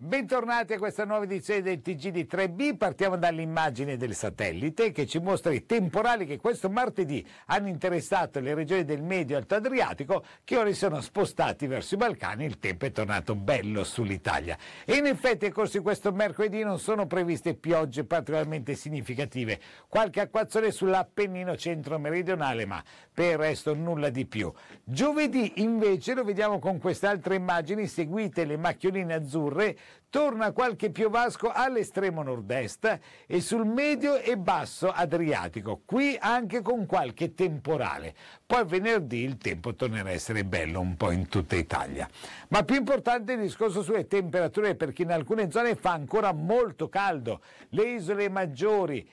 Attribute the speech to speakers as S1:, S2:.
S1: Bentornati a questa nuova edizione del TG di 3B. Partiamo dall'immagine del satellite che ci mostra i temporali che questo martedì hanno interessato le regioni del Medio e Alto Adriatico, che ora si sono spostati verso i Balcani. Il tempo è tornato bello sull'Italia e in effetti, a corso di questo mercoledì, non sono previste piogge particolarmente significative. Qualche acquazzone sull'Appennino centro-meridionale, ma per il resto nulla di più. Giovedì invece lo vediamo con queste altre immagini, seguite le macchioline azzurre. Torna qualche piovasco all'estremo nord-est e sul medio e basso Adriatico, qui anche con qualche temporale. Poi venerdì il tempo tornerà a essere bello un po' in tutta Italia. Ma più importante è il discorso sulle temperature, perché in alcune zone fa ancora molto caldo. Le isole maggiori,